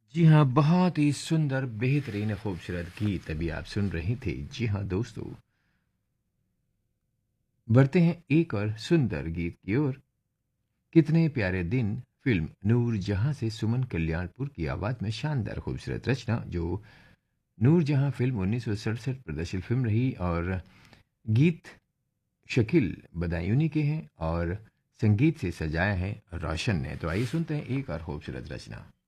जी हाँ, बहुत ही सुंदर, बेहतरीन, खूबसूरत गीत अभी आप सुन रहे थे। जी हाँ दोस्तों, बढ़ते हैं एक और सुंदर गीत की ओर। कितने प्यारे दिन फ़िल्म नूरजहाँ से सुमन कल्याणपुर की आवाज़ में शानदार खूबसूरत रचना जो नूरजहाँ फ़िल्म 1967 प्रदर्शित फ़िल्म रही और गीत शकील बदायूनी के हैं और संगीत से सजाया है रोशन ने। तो आइए सुनते हैं एक और खूबसूरत रचना।